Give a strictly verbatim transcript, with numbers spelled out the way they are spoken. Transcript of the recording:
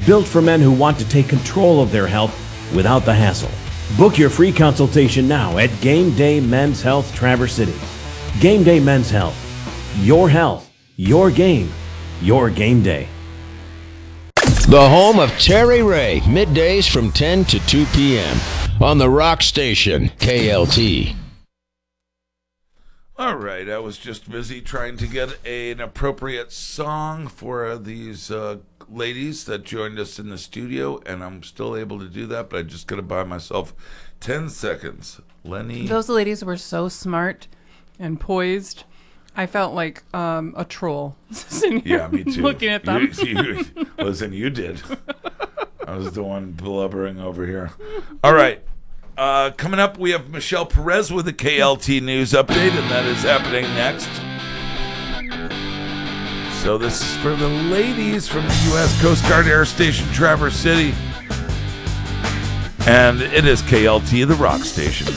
built for men who want to take control of their health without the hassle. Book your free consultation now at Game Day Men's Health, Traverse City. Game Day Men's Health. Your health, your game, your game day. The home of Terry Ray, middays from ten to two p.m. on the Rock Station, K L T. All right, I was just busy trying to get a, an appropriate song for these uh, ladies that joined us in the studio, and I'm still able to do that, but I just got to buy myself ten seconds. Lenny. Those ladies were so smart and poised. I felt like um, a troll. Yeah, me too. Looking at them. You, you, listen, you did. I was the one blubbering over here. All right. Uh, coming up, we have Michelle Perez with a K L T News update, and that is happening next. So this is for the ladies from the U S Coast Guard Air Station, Traverse City. And it is K L T, the Rock Station.